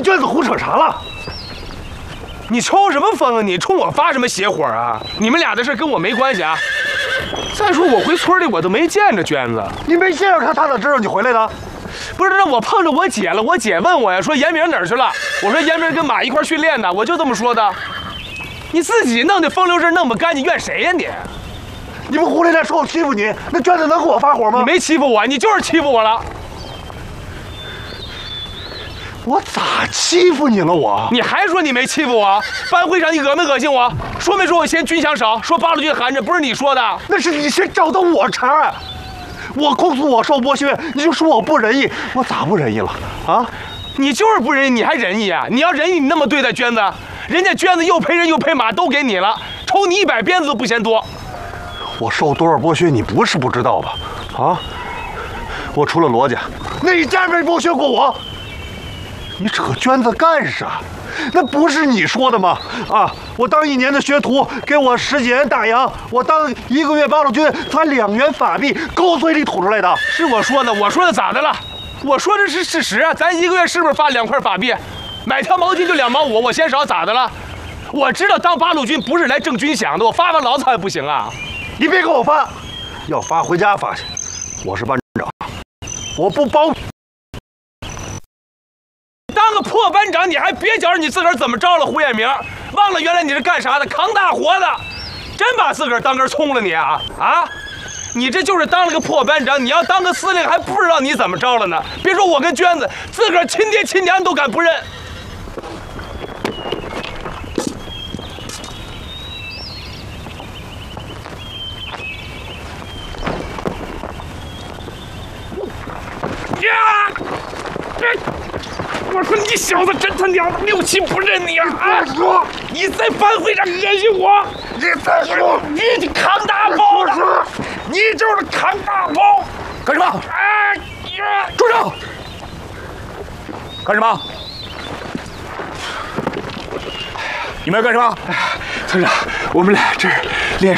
娟子胡扯啥了？ 你抽什么风啊？你冲我发什么邪火啊？你们俩的事跟我没关系啊！再说我回村里我都没见着娟子， 你没见着她，她咋知道你回来的？ 不是让我碰着我姐了，我姐问我呀，说严明哪儿去了？我说严明跟马一块训练呢，我就这么说的。你自己弄的风流事弄不干净，怨谁呀你？ 你不胡来那说我欺负你，那娟子能跟我发火吗？ 你没欺负我，你就是欺负我了。 我咋欺负你了我？ 你还说你没欺负我？班会上你恶没恶心我？说没说我嫌军饷少？说八路军寒碜，不是你说的？ 那是你先找的我茬。我控诉我受剥削，你就说我不仁义，我咋不仁义了啊？ 你就是不仁义，你还仁义啊？你要仁义，你那么对待娟子，人家娟子又陪人又陪马都给你了，抽你100鞭子都不嫌多。 我受多少剥削，你不是不知道吧？啊！我除了罗家，那一家没剥削过我。你扯娟子干啥？那不是你说的吗？啊！我当1年的学徒，给我10几元大洋；我当1个月八路军，才2元法币，狗嘴里吐出来的。 是我说的，我说的咋的了？我说的是事实啊！咱1个月是不是发2块法币？买条毛巾就2毛5，我嫌少咋的了？我知道当八路军不是来挣军饷的，我发牢骚还不行啊？ 你别给我发，要发回家发去。我是班长，我不包。 当个破班长，你还别觉着你自个儿怎么着了，胡彦明，忘了原来你是干啥的，扛大活的，真把自个儿当根葱了你啊啊！你这就是当了个破班长，你要当个司令还不知道你怎么着了呢。别说我跟娟子，自个儿亲爹亲娘都敢不认。呀！我说你小子真他娘的6亲不认你啊！啊！ 说， 你在班会上恶心我！ 你再说， 你扛大包的，你就是扛大包！ 干什么？ 哎呀！ 住手！干什么？你们要干什么？ 团长，我们俩这儿练